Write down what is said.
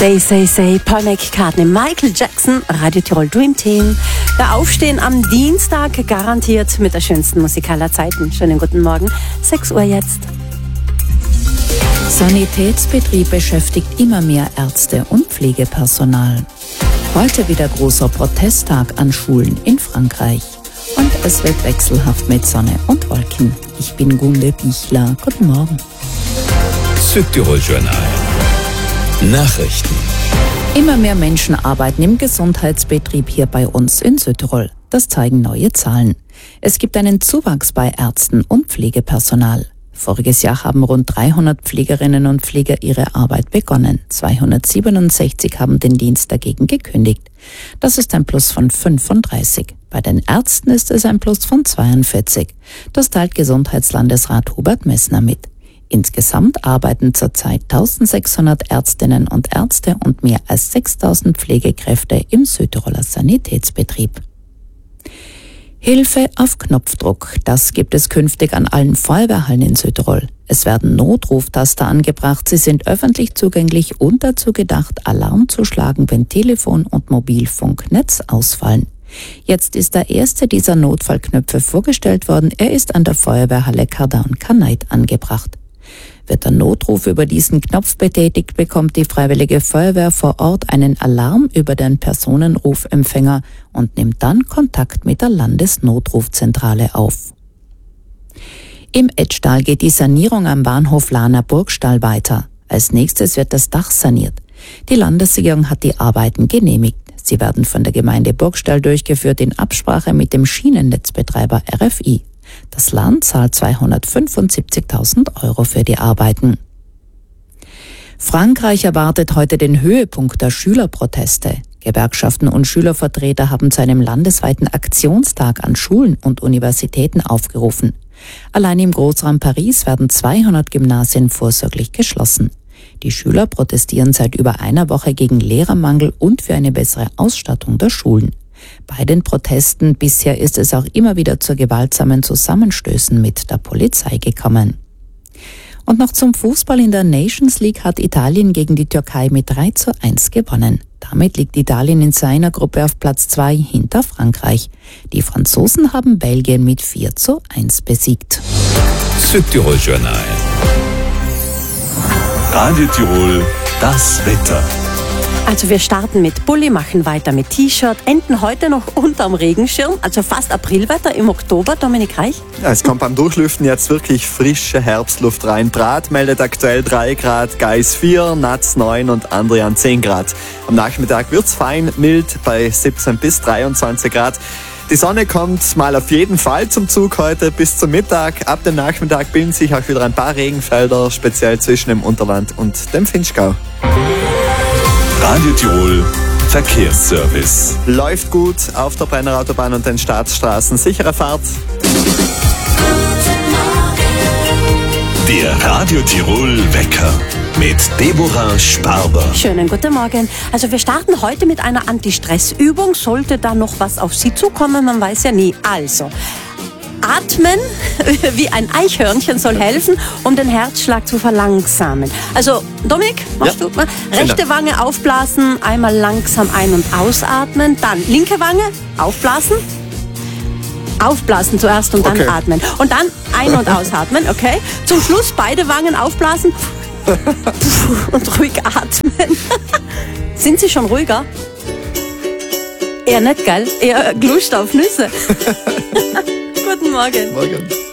Say, Paul McCartney, Michael Jackson, Radio Tirol Dream Team. Wir aufstehen am Dienstag, garantiert mit der schönsten Musik aller Zeiten. Schönen guten Morgen, 6 Uhr jetzt. Sanitätsbetrieb beschäftigt immer mehr Ärzte und Pflegepersonal. Heute wieder großer Protesttag an Schulen in Frankreich. Und es wird wechselhaft mit Sonne und Wolken. Ich bin Gunde Bichler. Guten Morgen. Südtirol Journal. Nachrichten. Immer mehr Menschen arbeiten im Gesundheitsbetrieb hier bei uns in Südtirol. Das zeigen neue Zahlen. Es gibt einen Zuwachs bei Ärzten und Pflegepersonal. Voriges Jahr haben rund 300 Pflegerinnen und Pfleger ihre Arbeit begonnen. 267 haben den Dienst dagegen gekündigt. Das ist ein Plus von 35. Bei den Ärzten ist es ein Plus von 42. Das teilt Gesundheitslandesrat Hubert Messner mit. Insgesamt arbeiten zurzeit 1600 Ärztinnen und Ärzte und mehr als 6000 Pflegekräfte im Südtiroler Sanitätsbetrieb. Hilfe auf Knopfdruck, das gibt es künftig an allen Feuerwehrhallen in Südtirol. Es werden Notruftaster angebracht, sie sind öffentlich zugänglich und dazu gedacht, Alarm zu schlagen, wenn Telefon- und Mobilfunknetz ausfallen. Jetzt ist der erste dieser Notfallknöpfe vorgestellt worden, er ist an der Feuerwehrhalle Cardown-Carnight angebracht. Wird der Notruf über diesen Knopf betätigt, bekommt die Freiwillige Feuerwehr vor Ort einen Alarm über den Personenrufempfänger und nimmt dann Kontakt mit der Landesnotrufzentrale auf. Im Etschtal geht die Sanierung am Bahnhof Lahner Burgstall weiter. Als nächstes wird das Dach saniert. Die Landesregierung hat die Arbeiten genehmigt. Sie werden von der Gemeinde Burgstall durchgeführt in Absprache mit dem Schienennetzbetreiber RFI. Das Land zahlt 275.000 € für die Arbeiten. Frankreich erwartet heute den Höhepunkt der Schülerproteste. Gewerkschaften und Schülervertreter haben zu einem landesweiten Aktionstag an Schulen und Universitäten aufgerufen. Allein im Großraum Paris werden 200 Gymnasien vorsorglich geschlossen. Die Schüler protestieren seit über einer Woche gegen Lehrermangel und für eine bessere Ausstattung der Schulen. Bei den Protesten bisher ist es auch immer wieder zu gewaltsamen Zusammenstößen mit der Polizei gekommen. Und noch zum Fußball. In der Nations League hat Italien gegen die Türkei mit 3:1 gewonnen. Damit liegt Italien in seiner Gruppe auf Platz 2 hinter Frankreich. Die Franzosen haben Belgien mit 4:1 besiegt. Südtirol Journal. Radio Tirol, das Wetter. Also wir starten mit Pulli, machen weiter mit T-Shirt, enden heute noch unterm Regenschirm, also fast Aprilwetter im Oktober, Dominik Reich. Ja, es kommt beim Durchlüften jetzt wirklich frische Herbstluft rein. Draht meldet aktuell 3 Grad, Geis 4, Natz 9 und Andrian 10 Grad. Am Nachmittag wird's fein, mild bei 17 bis 23 Grad. Die Sonne kommt mal auf jeden Fall zum Zug heute bis zum Mittag. Ab dem Nachmittag bilden sich auch wieder ein paar Regenfelder, speziell zwischen dem Unterland und dem Vinschgau. Radio Tirol Verkehrsservice. Läuft gut auf der Brennerautobahn und den Staatsstraßen. Sichere Fahrt. Der Radio Tirol Wecker mit Deborah Sparber. Schönen guten Morgen. Also wir starten heute mit einer Anti-Stress-Übung. Sollte da noch was auf Sie zukommen, man weiß ja nie. Also Atmen wie ein Eichhörnchen soll helfen, um den Herzschlag zu verlangsamen. Also, Dominik, machst du mal? Rechte Wange aufblasen, einmal langsam ein- und ausatmen. Dann linke Wange aufblasen. Aufblasen zuerst und dann atmen. Und dann ein- und ausatmen, okay? Zum Schluss beide Wangen aufblasen und ruhig atmen. Sind Sie schon ruhiger? Eher nicht, gell? Eher gluscht auf Nüsse. Guten Morgen. Morgen.